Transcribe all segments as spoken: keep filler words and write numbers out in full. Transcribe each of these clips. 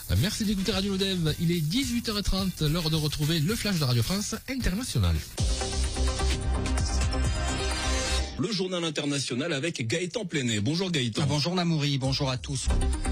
Merci d'écouter Radio Lodève. Il est dix-huit heures trente, l'heure de retrouver le flash de Radio France International. Le journal international avec Gaëtan Plenet. Bonjour Gaëtan. Ah, bonjour Namouri, bonjour à tous.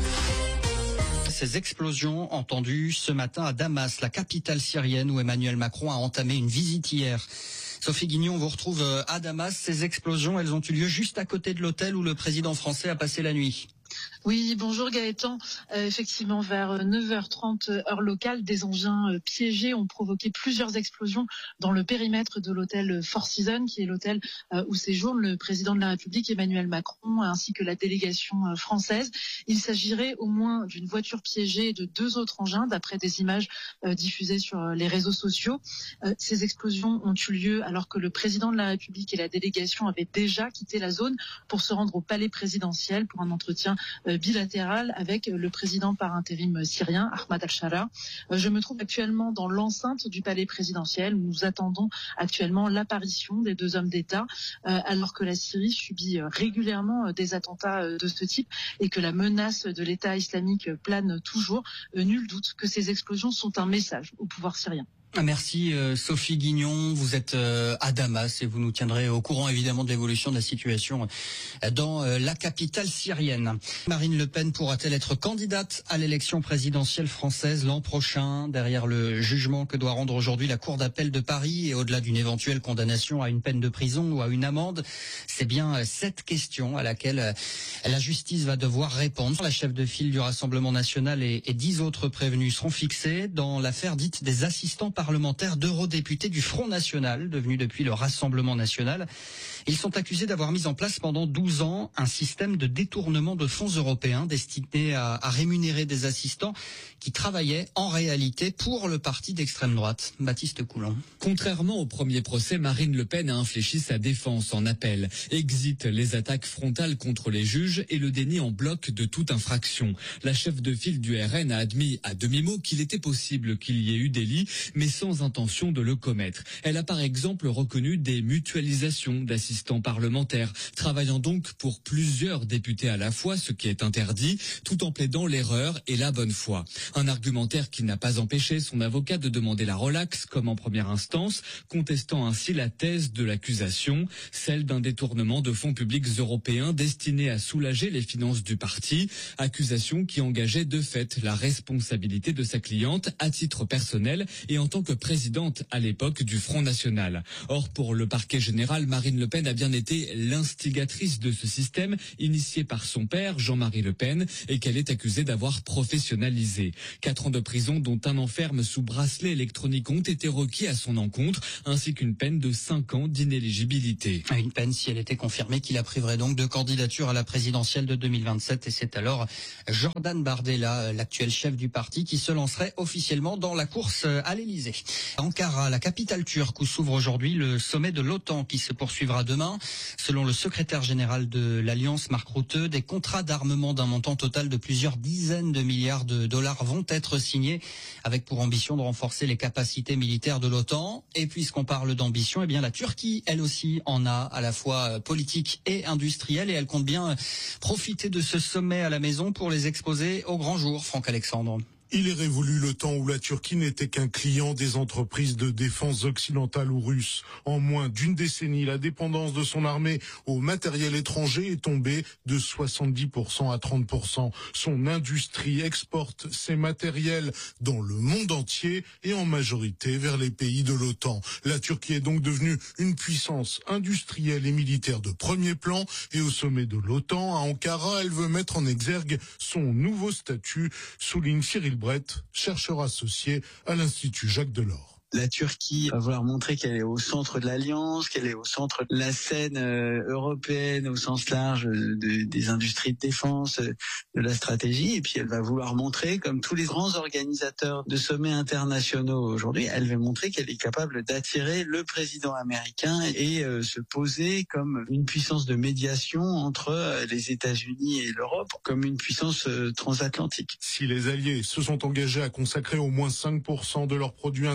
Ces explosions entendues ce matin à Damas, la capitale syrienne où Emmanuel Macron a entamé une visite hier. Sophie Guignon, on vous retrouve à Damas. Ces explosions, elles ont eu lieu juste à côté de l'hôtel où le président français a passé la nuit. Oui, bonjour Gaëtan. Euh, effectivement, vers neuf heures trente heure locale, des engins euh, piégés ont provoqué plusieurs explosions dans le périmètre de l'hôtel Four Seasons, qui est l'hôtel euh, où séjourne le président de la République Emmanuel Macron, ainsi que la délégation euh, française. Il s'agirait au moins d'une voiture piégée et de deux autres engins, d'après des images euh, diffusées sur euh, les réseaux sociaux. Euh, ces explosions ont eu lieu alors que le président de la République et la délégation avaient déjà quitté la zone pour se rendre au palais présidentiel pour un entretien euh, bilatéral avec le président par intérim syrien, Ahmad al-Shara. Je me trouve actuellement dans l'enceinte du palais présidentiel où nous attendons actuellement l'apparition des deux hommes d'État, alors que la Syrie subit régulièrement des attentats de ce type et que la menace de l'État islamique plane toujours. Nul doute que ces explosions sont un message au pouvoir syrien. Merci Sophie Guignon, vous êtes à Damas et vous nous tiendrez au courant évidemment de l'évolution de la situation dans la capitale syrienne. Marine Le Pen pourra-t-elle être candidate à l'élection présidentielle française l'an prochain, derrière le jugement que doit rendre aujourd'hui la Cour d'appel de Paris et au-delà d'une éventuelle condamnation à une peine de prison ou à une amende? C'est bien cette question à laquelle la justice va devoir répondre. La chef de file du Rassemblement national et dix autres prévenus seront fixés dans l'affaire dite des assistants parlementaires parlementaires d'eurodéputés du Front National, devenu depuis le Rassemblement National. Ils sont accusés d'avoir mis en place pendant douze ans un système de détournement de fonds européens destiné à, à rémunérer des assistants qui travaillaient en réalité pour le parti d'extrême droite. Baptiste Coulon. Contrairement au premier procès, Marine Le Pen a infléchi sa défense en appel. Exit les attaques frontales contre les juges et le déni en bloc de toute infraction. La chef de file du R N a admis à demi-mot qu'il était possible qu'il y ait eu délit, mais sans intention de le commettre. Elle a par exemple reconnu des mutualisations d'assistants parlementaires, travaillant donc pour plusieurs députés à la fois, ce qui est interdit, tout en plaidant l'erreur et la bonne foi. Un argumentaire qui n'a pas empêché son avocat de demander la relaxe, comme en première instance, contestant ainsi la thèse de l'accusation, celle d'un détournement de fonds publics européens destinés à soulager les finances du parti, accusation qui engageait de fait la responsabilité de sa cliente à titre personnel et en tant que présidente à l'époque du Front National. Or, pour le parquet général, Marine Le Pen a bien été l'instigatrice de ce système initié par son père, Jean-Marie Le Pen, et qu'elle est accusée d'avoir professionnalisé. Quatre ans de prison, dont un an ferme sous bracelet électronique, ont été requis à son encontre, ainsi qu'une peine de cinq ans d'inéligibilité. Une peine si elle était confirmée qui la priverait donc de candidature à la présidentielle de deux mille vingt-sept. Et c'est alors Jordan Bardella, l'actuel chef du parti, qui se lancerait officiellement dans la course à l'Élysée. Ankara, la capitale turque où s'ouvre aujourd'hui le sommet de l'OTAN qui se poursuivra demain. Selon le secrétaire général de l'Alliance, Mark Rutte, des contrats d'armement d'un montant total de plusieurs dizaines de milliards de dollars vont être signés avec pour ambition de renforcer les capacités militaires de l'OTAN. Et puisqu'on parle d'ambition, eh bien la Turquie, elle aussi, en a à la fois politique et industrielle et elle compte bien profiter de ce sommet à la maison pour les exposer au grand jour. Franck Alexandre. Il est révolu le temps où la Turquie n'était qu'un client des entreprises de défense occidentales ou russes. En moins d'une décennie, la dépendance de son armée au matériel étranger est tombée de soixante-dix pour cent à trente pour cent. Son industrie exporte ses matériels dans le monde entier et en majorité vers les pays de l'OTAN. La Turquie est donc devenue une puissance industrielle et militaire de premier plan et au sommet de l'OTAN, à Ankara, elle veut mettre en exergue son nouveau statut, souligne Cyril Brett, chercheur associé à l'Institut Jacques Delors. La Turquie va vouloir montrer qu'elle est au centre de l'Alliance, qu'elle est au centre de la scène euh, européenne au sens large de, des industries de défense, de la stratégie. Et puis elle va vouloir montrer, comme tous les grands organisateurs de sommets internationaux aujourd'hui, elle va montrer qu'elle est capable d'attirer le président américain et euh, se poser comme une puissance de médiation entre euh, les États-Unis et l'Europe, comme une puissance euh, transatlantique. Si les alliés se sont engagés à consacrer au moins cinq pour cent de leur produit intérieur brut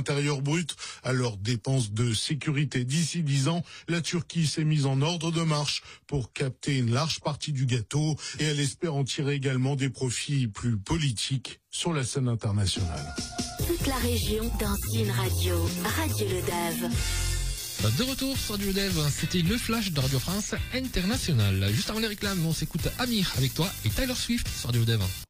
brut à leurs dépenses de sécurité. D'ici dix ans, la Turquie s'est mise en ordre de marche pour capter une large partie du gâteau et elle espère en tirer également des profits plus politiques sur la scène internationale. Toute la région dans une radio, Radio Le Dave. De retour sur Radio Le Dave, c'était le flash de Radio France Internationale. Juste avant les réclames, on s'écoute Amir avec toi et Taylor Swift sur Radio Le Dave.